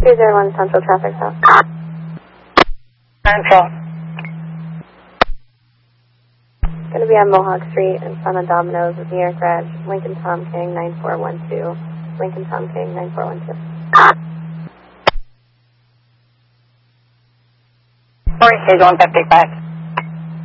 301 Central Traffic Stop. Central. Going to be on Mohawk Street in front of Domino's with New York Reg, Lincoln Tom King 9412. Lincoln Tom King 9412. 40 stage 155.